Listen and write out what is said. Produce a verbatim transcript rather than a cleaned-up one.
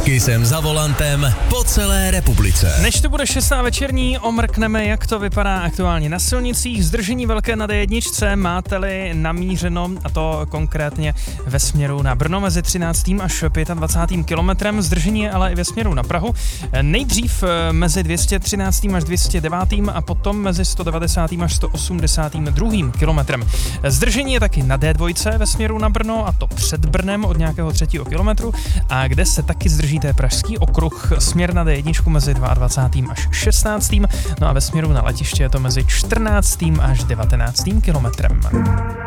Kissem za volantem po celé republice. Než to bude šestá večerní, omrkneme, jak to vypadá aktuálně na silnicích. Zdržení velké na D jedna máte-li namířeno, a to konkrétně ve směru na Brno mezi třináctým až dvacátým pátým kilometrem. Zdržení je ale i ve směru na Prahu. Nejdřív mezi dvě stě třináctým až dvě stě devátým a potom mezi sto devadesátým až sto osmdesátým druhým kilometrem. Zdržení je taky na D dva ve směru na Brno, a to před Brnem od nějakého třetího kilometru, a kde se taky zdrží té Pražský okruh, směr na D jedna mezi dvacátým druhým až šestnáctým No a ve směru na letiště je to mezi čtrnáctým až devatenáctým kilometrem.